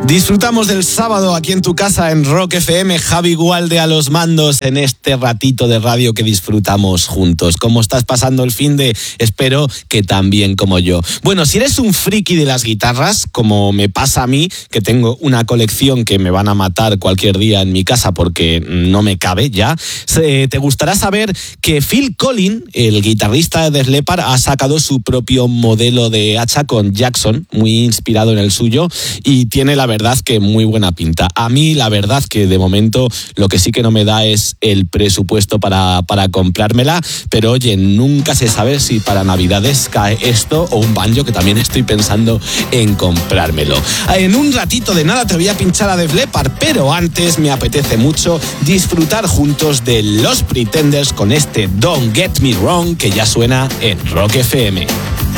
Disfrutamos del sábado aquí en tu casa en Rock FM, Javi Gualde a los mandos en este ratito de radio que disfrutamos juntos. ¿Cómo estás pasando el finde? Espero que tan bien como yo. Bueno, si eres un friki de las guitarras, como me pasa a mí, que tengo una colección que me van a matar cualquier día en mi casa porque no me cabe ya, te gustará saber que Phil Collen, el guitarrista de Def Leppard, ha sacado su propio modelo de hacha con Jackson, muy inspirado en el suyo, y tiene la verdad que muy buena pinta. A mí la verdad que de momento lo que sí que no me da es el presupuesto para comprármela, pero oye, nunca se sabe si para Navidades cae esto o un banjo, que también estoy pensando en comprármelo. En un ratito de nada te voy a pinchar a Def Leppard, pero antes me apetece mucho disfrutar juntos de Los Pretenders con este Don't Get Me Wrong, que ya suena en Rock FM.